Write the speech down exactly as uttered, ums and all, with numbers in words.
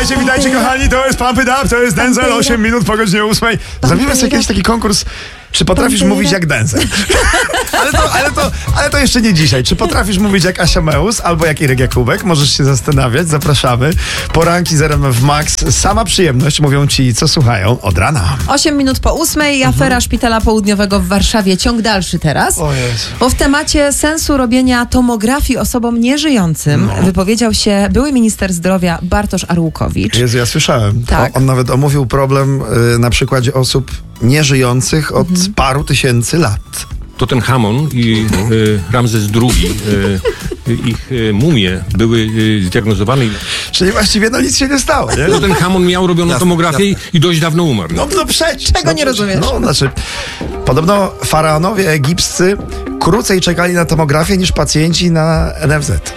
Witajcie, witajcie kochani, to jest Pump It Up, to jest Denzel, osiem minut po godzinie ósmej. Zrobimy sobie kiedyś taki konkurs, czy potrafisz mówić jak Denzel? ale, to, ale, to, ale to jeszcze nie dzisiaj. Czy potrafisz mówić jak Asia Meus albo jak Irek Jakubek? Możesz się zastanawiać, zapraszamy. Poranki z R M F Max, sama przyjemność, mówią ci, co słuchają od rana. osiem minut po ósmej, afera mhm. Szpitala Południowego w Warszawie. Ciąg dalszy teraz. O Jezu. Bo w temacie sensu robienia tomografii osobom nieżyjącym no. wypowiedział się były minister zdrowia Bartosz Arłukowicz. Jezu, ja słyszałem. Tak. O, on nawet omówił problem y, na przykładzie osób nieżyjących od mhm. paru tysięcy lat. Tutenhamon i y, Ramzes drugi, y, ich y, mumie były y, zdiagnozowane. Czyli właściwie no nic się nie stało, nie? Tutenhamon miał robioną tomografię i, i dość dawno umarł. No, no przecież. Czego no, nie rozumiesz? No, znaczy, podobno faraonowie egipscy krócej czekali na tomografię niż pacjenci na N F Z.